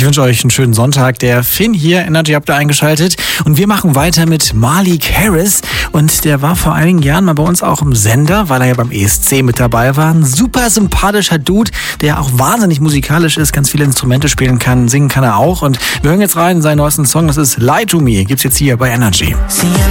Ich wünsche euch einen schönen Sonntag. Der Finn hier, Energy habt ihr eingeschaltet. Und wir machen weiter mit Malik Harris. Und der war vor einigen Jahren mal bei uns auch im Sender, weil er ja beim ESC mit dabei war. Ein super sympathischer Dude, der auch wahnsinnig musikalisch ist, ganz viele Instrumente spielen kann, singen kann er auch. Und wir hören jetzt rein in seinen neuesten Song. Das ist Lie to Me. Gibt's jetzt hier bei Energy.